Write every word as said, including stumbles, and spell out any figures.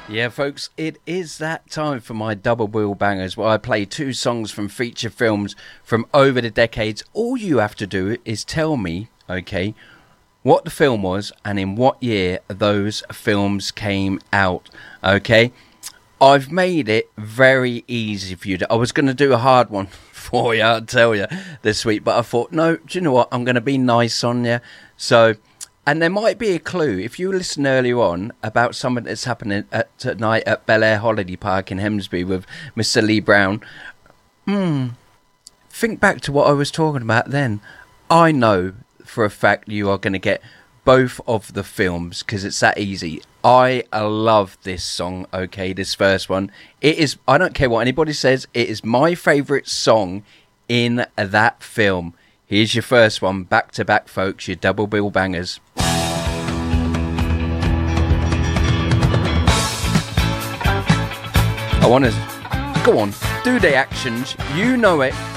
Yeah, folks, it is that time for my double bill bangers where I play two songs from feature films from over the decades. All you have to do is tell me, okay, what the film was and in what year those films came out, okay? I've made it very easy for you. To, I was going to do a hard one for you, I'll tell you, this week, but I thought, no, do you know what? I'm going to be nice on you. So... And there might be a clue, if you listen earlier on, about something that's happening at tonight at Bel Air Holiday Park in Hemsbury with Mister Lee Brown. Hmm, think back to what I was talking about then. I know for a fact you are going to get both of the films, because it's that easy. I love this song, okay, this first one. It is, I don't care what anybody says, it is my favourite song in that film. Here's your first one, back to back, folks, your double bill bangers. I want to... Go on, do the actions. You know it.